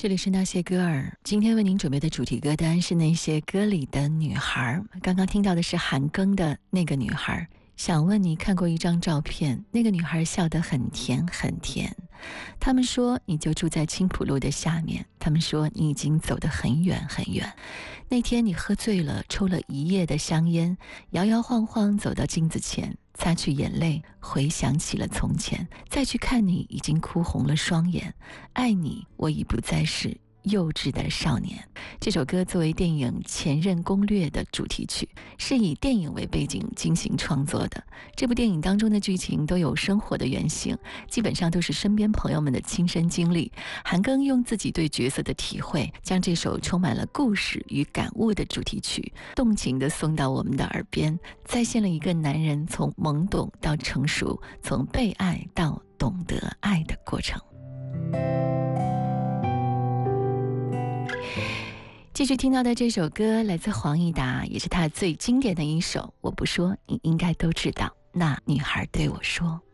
这里是那些歌儿，今天为您准备的主题歌单是那些歌里的女孩。刚刚听到的是韩庚的那个女孩。想问你看过一张照片，那个女孩笑得很甜很甜。他们说你就住在青浦路的下面，他们说你已经走得很远很远。那天你喝醉了，抽了一夜的香烟，摇摇晃晃走到镜子前，擦去眼泪，回想起了从前，再去看你已经哭红了双眼，爱你我已不再是幼稚的少年。这首歌作为电影《前任攻略》的主题曲，是以电影为背景进行创作的。这部电影当中的剧情都有生活的原型，基本上都是身边朋友们的亲身经历。韩庚用自己对角色的体会，将这首充满了故事与感悟的主题曲动情地送到我们的耳边，再现了一个男人从懵懂到成熟，从被爱到懂得爱的过程。继续听到的这首歌来自黄义达，也是他最经典的一首。我不说，你应该都知道。那女孩对我说。